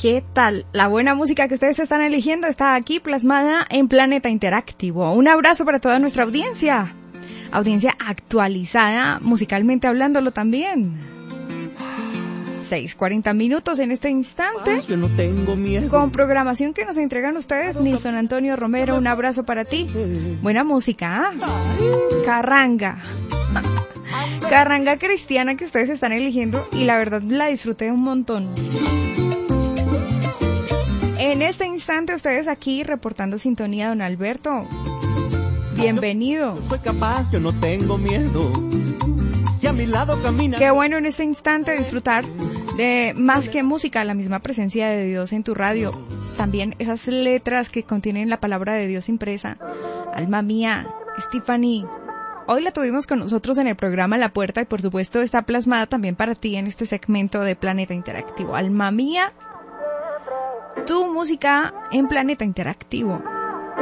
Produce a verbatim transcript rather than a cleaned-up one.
¿Qué tal? La buena música que ustedes están eligiendo está aquí plasmada en Planeta Interactivo. Un abrazo para toda nuestra audiencia. Audiencia actualizada, musicalmente hablándolo también. seis cuarenta minutos en este instante. Yo no tengo miedo. Con programación que nos entregan ustedes. Nilson Antonio Romero, un abrazo para ti. Buena música, ¿eh? Carranga. Carranga cristiana que ustedes están eligiendo y la verdad la disfruté un montón. En este instante ustedes aquí reportando sintonía, don Alberto. Bienvenido. Yo soy capaz, yo no tengo miedo. Si a mi lado camina. Qué bueno en este instante disfrutar de más que música, la misma presencia de Dios en tu radio. También esas letras que contienen la palabra de Dios impresa. Alma mía, Stephanie. Hoy la tuvimos con nosotros en el programa La Puerta y por supuesto está plasmada también para ti en este segmento de Planeta Interactivo. Alma mía, tu música en Planeta Interactivo.